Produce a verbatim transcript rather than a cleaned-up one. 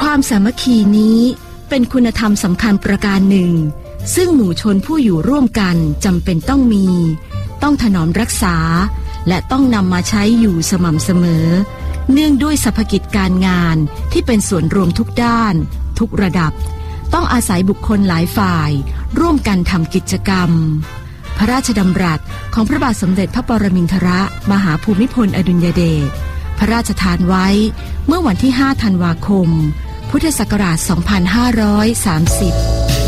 ความสามัคคีนี้เป็นคุณธรรมสำคัญประการหนึ่งซึ่งหมู่ชนผู้อยู่ร่วมกันจำเป็นต้องมีต้องถนอมรักษาและต้องนำมาใช้อยู่สม่ำเสมอเนื่องด้วยสรรพกิจการงานที่เป็นส่วนรวมทุกด้านทุกระดับต้องอาศัยบุคคลหลายฝ่ายร่วมกันทำกิจกรรมพระราชดำรัสของพระบาทสมเด็จพระปรมินทรมหาภูมิพลอดุลยเดชพระราชทานไว้เมื่อวันที่ห้าธันวาคมพุทธศักราชสองพันห้าร้อยสามสิบ